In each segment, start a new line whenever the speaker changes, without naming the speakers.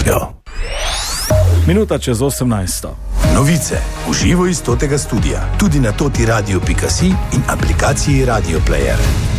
radio. Minuta čez 18.
Novice v živo iz Totega studia, tudi na totiradio.si in aplikaciji Radio Player.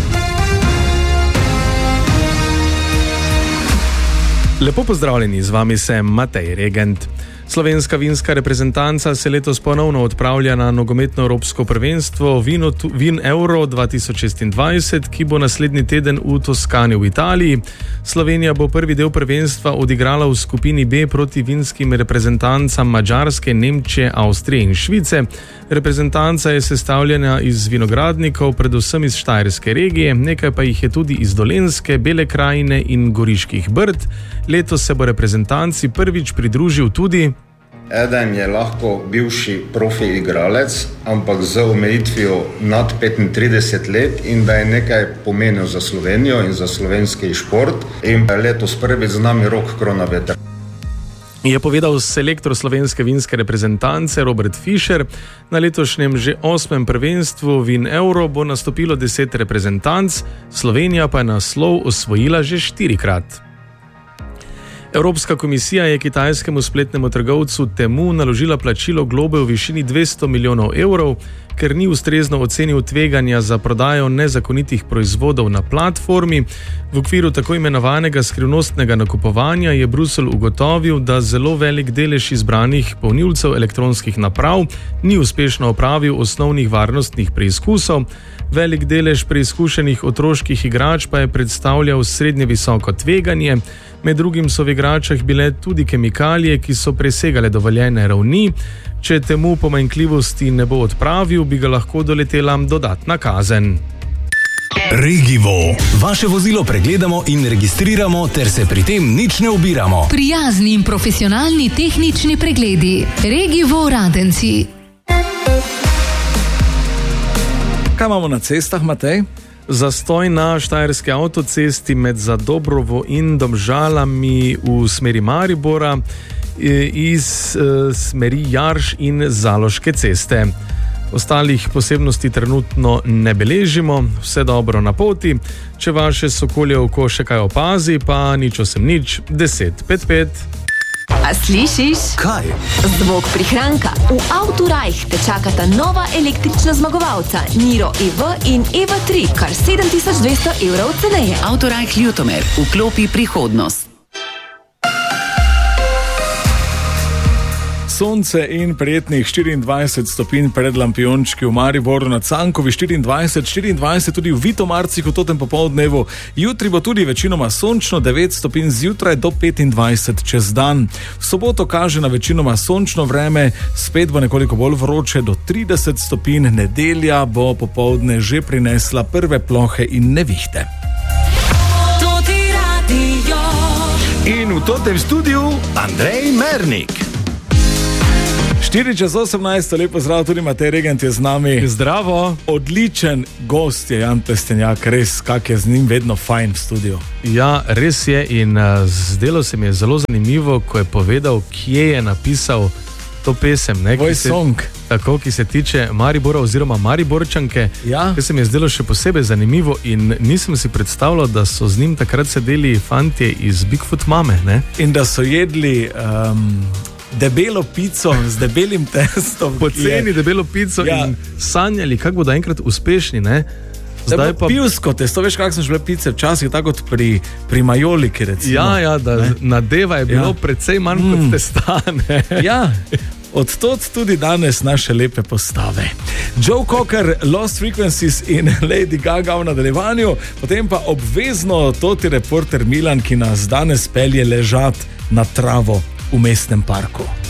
Lepo pozdravljeni, z vami sem Matej Regent. Slovenska vinska reprezentanca se letos ponovno odpravlja na nogometno evropsko prvenstvo Vin Euro 2026, ki bo naslednji teden v Toskani v Italiji. Slovenija bo prvi del prvenstva odigrala v skupini B proti vinskim reprezentancam Madžarske, Nemčije, Avstrije in Švice. Reprezentanca je sestavljena iz vinogradnikov, predvsem iz Štajerske regije, nekaj pa jih je tudi iz Dolenjske, Bele krajine in Goriških Brd. Letos se bo reprezentanci prvič pridružil tudi
eden je lahko bivši profi igralec, ampak z omejitvijo nad 35 let in da je nekaj pomenil za Slovenijo in za slovenski šport. In letos prvič z nami Rok Kronaveter.
Je povedal selektor slovenske vinske reprezentance Robert Fischer. Na letošnjem že 8. prvenstvu Vin Euro bo nastopilo 10 reprezentanc, Slovenija pa je naslov osvojila že 4-krat. Evropska komisija je kitajskemu spletnemu trgovcu Temu naložila plačilo globe v višini 200 milijonov evrov, ker ni ustrezno ocenil tveganja za prodajo nezakonitih proizvodov na platformi. V okviru tako imenovanega skrivnostnega nakupovanja je Bruselj ugotovil, da zelo velik delež izbranih polnilcev elektronskih naprav ni uspešno opravil osnovnih varnostnih preizkusov. Velik delež preizkušenih otroških igrač pa je predstavljal srednje visoko tveganje. Med drugim so v igračah bile tudi kemikalije, ki so presegale dovoljene ravni. Če Temu pomanjkljivosti ne bo odpravil, bi ga lahko doletela dodatna kazen.
Regivo. Vaše vozilo pregledamo in registriramo, ter se pri tem nič ne ubiramo.
Prijazni in profesionalni tehnični pregledi. Regivo Radenci.
Kaj imamo na cestah, Matej?
Zastoj na štajerski avtocesti med Zadobrovo in Domžalami v smeri Maribora, iz smeri Jarš in Zaloške ceste. Ostalih posebnosti trenutno ne beležimo, vse dobro na poti. Če vaše sokolje oko še kaj opazi, pa nič 1055.
A slišiš?
Kaj?
Zvok prihranka. V Autorajh te čakata nova električna zmagovalca Niro EV in EV3, kar 7200 evrov ceneje.
Autorajh Ljutomer, vklopi prihodnost.
Sonce in prijetnih 24 stopinj pred lampiončki v Mariboru, na Cankovi 24 tudi v Vitomarcih v totem popoldnevu. Jutri bo tudi večinoma sončno, 9 stopinj zjutraj do 25 čez dan. V soboto kaže na večinoma sončno vreme, spet bo nekoliko bolj vroče, do 30 stopinj. Nedelja bo popoldne že prinesla prve plohe in nevihte.
In v totem studiu Andrej Mernik.
4:18, lepo zdrav, tudi Matej Regent je z nami.
Zdravo.
Odličen gost je Jan Plestenjak, res, kak je z njim vedno fajn v studiu.
Ja, res je in zdelo se mi je zelo zanimivo, ko je povedal, kje je napisal to pesem.
Tvoj song.
Tako, ki se tiče Maribora oziroma Mariborčanke.
Ja.
Kaj se mi je zdelo še posebej zanimivo in nisem si predstavljal, da so z njim takrat sedeli fantje iz Bigfoot Mame, ne?
In da so jedli debelo pico z debelim testom.
Poceni debelo pico, ja. In sanjali, kako bodo enkrat uspešni, ne?
Zdaj pa pivsko testo, veš, kak so bile pice včasih, tako kot pri majoliki, recimo.
Ja, da nadeva je bilo precej manj kot testa, ne?
Ja, odtot tudi danes naše lepe postave. Joe Cocker, Lost Frequencies in Lady Gaga v nadaljevanju, potem pa obvezno toti reporter Milan, ki nas danes pelje ležat na travo v mestnem parku.